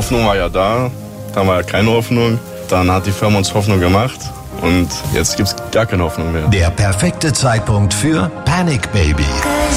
Hoffnung war ja da war ja keine Hoffnung. Dann hat die Firma uns Hoffnung gemacht und jetzt gibt's gar keine Hoffnung mehr. Der perfekte Zeitpunkt für Panic Baby.